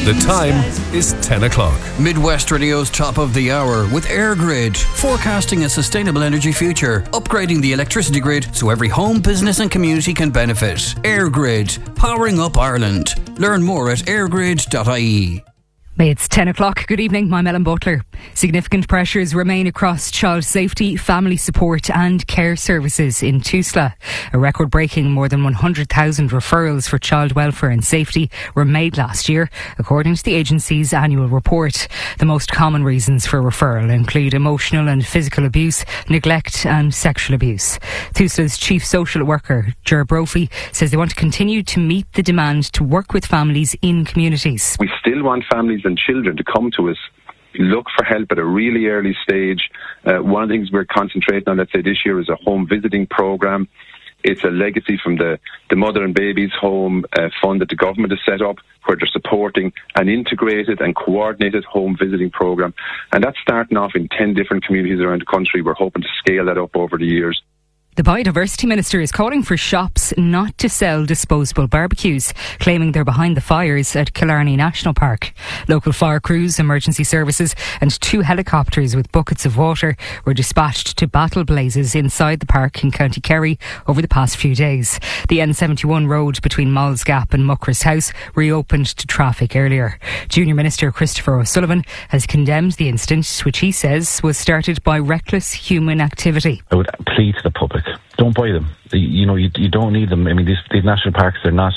The time is 10 o'clock. Midwest Radio's top of the hour with AirGrid, forecasting a sustainable energy future, upgrading the electricity grid so every home, business and community can benefit. AirGrid, powering up Ireland. Learn more at airgrid.ie. It's 10 o'clock. Good evening, I'm Ellen Butler. Significant pressures remain across child safety, family support and care services in Tusla. A record-breaking more than 100,000 referrals for child welfare and safety were made last year, according to the agency's annual report. The most common reasons for referral include emotional and physical abuse, neglect and sexual abuse. Tusla's chief social worker, Ger Brophy, says they want to continue to meet the demand to work with families in communities. We still want families and children to come to us, look for help at a really early stage. One of the things we're concentrating on, let's say this year, is a home visiting programme. It's a legacy from the Mother and Babies Home fund that the government has set up, where they're supporting an integrated and coordinated home visiting programme. And that's starting off in 10 different communities around the country. We're hoping to scale that up over the years. The Biodiversity Minister is calling for shops not to sell disposable barbecues, claiming they're behind the fires at Killarney National Park. Local fire crews, emergency services and 2 helicopters with buckets of water were dispatched to battle blazes inside the park in County Kerry over the past few days. The N71 road between Moll's Gap and Muckross House reopened to traffic earlier. Junior Minister Christopher O'Sullivan has condemned the incident, which he says was started by reckless human activity. I would plead to the public, don't buy them. You don't need them. I mean, these national parks, they're not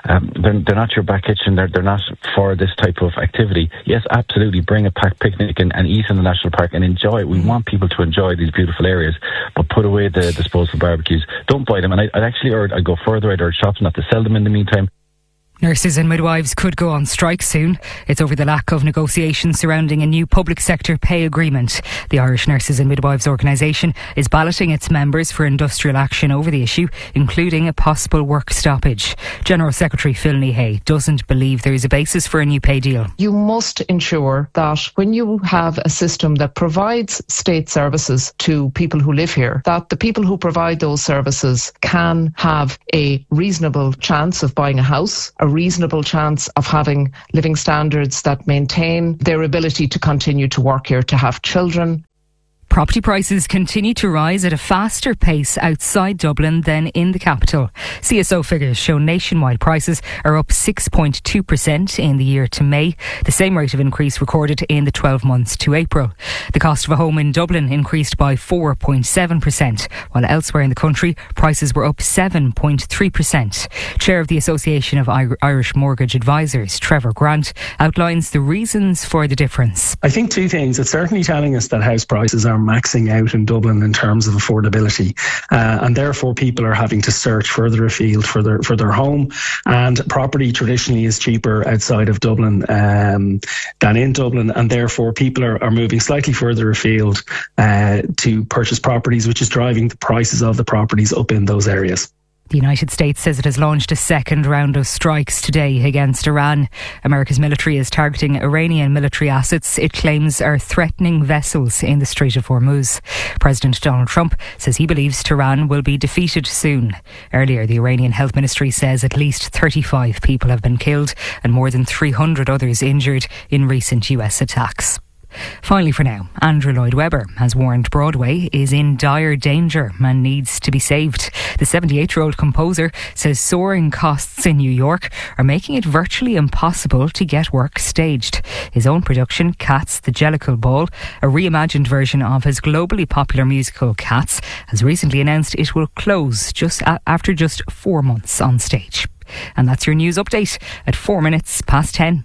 your back kitchen. They're not for this type of activity. Yes, absolutely, bring a packed picnic and eat in the national park and enjoy it. We want people to enjoy these beautiful areas, but put away the disposable barbecues. Don't buy them. And I'd go further. I'd urge shops not to sell them in the meantime. Nurses and midwives could go on strike soon. It's over the lack of negotiation surrounding a new public sector pay agreement. The Irish Nurses and Midwives Organisation is balloting its members for industrial action over the issue, including a possible work stoppage. General Secretary Phil Nehay doesn't believe there is a basis for a new pay deal. You must ensure that when you have a system that provides state services to people who live here, that the people who provide those services can have a reasonable chance of buying a house, a reasonable chance of having living standards that maintain their ability to continue to work here, to have children. Property prices continue to rise at a faster pace outside Dublin than in the capital. CSO figures show nationwide prices are up 6.2% in the year to May, the same rate of increase recorded in the 12 months to April. The cost of a home in Dublin increased by 4.7%, while elsewhere in the country prices were up 7.3%. Chair of the Association of Irish Mortgage Advisors, Trevor Grant, outlines the reasons for the difference. I think 2 things. It's certainly telling us that house prices are maxing out in Dublin in terms of affordability, and therefore people are having to search further afield for their home, and property traditionally is cheaper outside of Dublin than in Dublin, and therefore people are moving slightly further afield to purchase properties, which is driving the prices of the properties up in those areas. The United States says it has launched a second round of strikes today against Iran. America's military is targeting Iranian military assets it claims are threatening vessels in the Strait of Hormuz. President Donald Trump says he believes Tehran will be defeated soon. Earlier, the Iranian Health Ministry says at least 35 people have been killed and more than 300 others injured in recent US attacks. Finally for now, Andrew Lloyd Webber has warned Broadway is in dire danger and needs to be saved. The 78-year-old composer says soaring costs in New York are making it virtually impossible to get work staged. His own production, Cats, the Jellicle Ball, a reimagined version of his globally popular musical Cats, has recently announced it will close after just 4 months on stage. And that's your news update at 4 minutes past 10.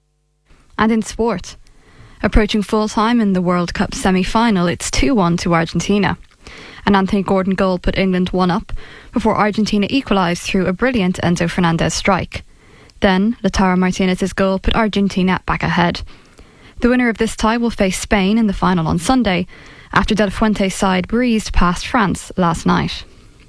And in sport, approaching full time in the World Cup semi-final, it's 2-1 to Argentina. An Anthony Gordon goal put England 1 up before Argentina equalised through a brilliant Enzo Fernandez strike. Then Lautaro Martinez's goal put Argentina back ahead. The winner of this tie will face Spain in the final on Sunday, after Del Fuente's side breezed past France last night.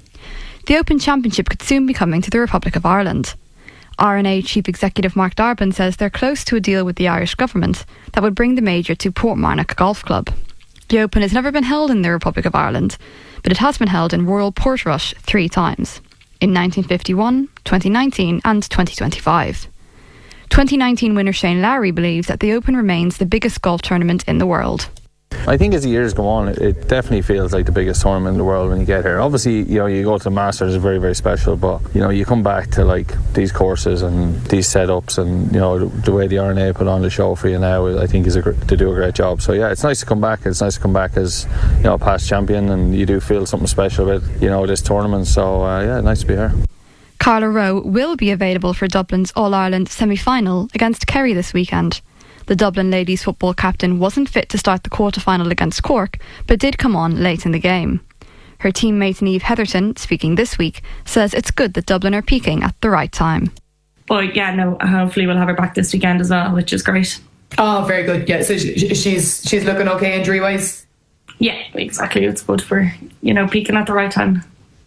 The Open Championship could soon be coming to the Republic of Ireland. R&A Chief Executive Mark Darbin says they're close to a deal with the Irish government that would bring the major to Portmarnock Golf Club. The Open has never been held in the Republic of Ireland, but it has been held in Royal Portrush 3 times, in 1951, 2019 and 2025. 2019 winner Shane Lowry believes that the Open remains the biggest golf tournament in the world. I think as the years go on, it definitely feels like the biggest tournament in the world when you get here. Obviously, you go to the Masters, is very, very special, but you come back to like these courses and these setups, and the way the R&A put on the show for you now, I think to do a great job. So yeah, it's nice to come back. It's nice to come back as a past champion, and you do feel something special about this tournament. So yeah, nice to be here. Carla Rowe will be available for Dublin's All-Ireland semi-final against Kerry this weekend. The Dublin ladies football captain wasn't fit to start the quarter-final against Cork, but did come on late in the game. Her teammate Niamh Heatherton, speaking this week, says it's good that Dublin are peaking at the right time. But yeah, no, hopefully we'll have her back this weekend as well, which is great. Oh, very good. Yeah, so she's looking okay injury-wise? Yeah, exactly. It's good for, peaking at the right time.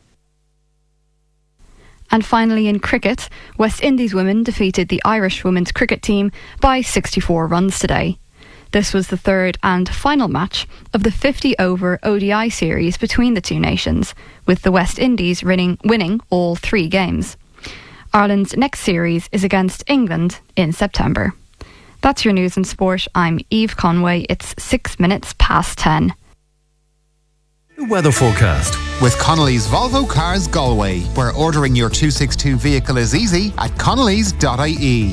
And finally in cricket, West Indies women defeated the Irish women's cricket team by 64 runs today. This was the third and final match of the 50-over ODI series between the two nations, with the West Indies winning all 3 games. Ireland's next series is against England in September. That's your news and sport. I'm Eve Conway. It's 6 minutes past 10. Weather forecast with Connolly's Volvo Cars Galway, where ordering your 262 vehicle is easy at connellys.ie.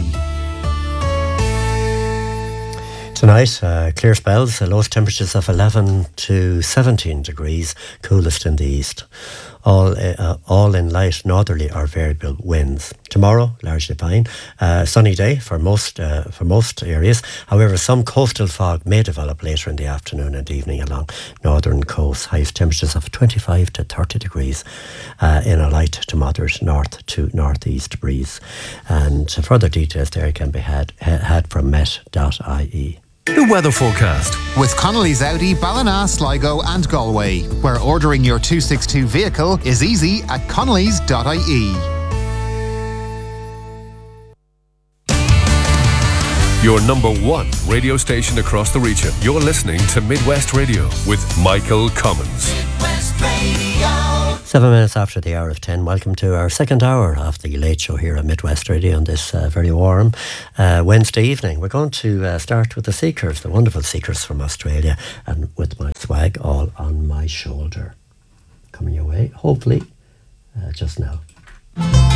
Tonight, clear spells, lowest temperatures of 11 to 17 degrees, coolest in the east. All in light northerly or variable winds. Tomorrow, largely fine. Sunny day for most areas. However, some coastal fog may develop later in the afternoon and evening along northern coast. Highest temperatures of 25 to 30 degrees in a light to moderate north to northeast breeze. And further details there can be had from met.ie. The weather forecast with Connolly's Audi, Ballina, Sligo and Galway, where ordering your 262 vehicle is easy at connellys.ie. Your number one radio station across the region. You're listening to Midwest Radio with Michael Commons. Midwest Radio. 7 minutes after the hour of 10. Welcome to our second hour of the Late Show here on Midwest Radio on this very warm Wednesday evening. We're going to start with the Seekers, the wonderful Seekers from Australia, and with my swag all on my shoulder. Coming your way, hopefully, just now.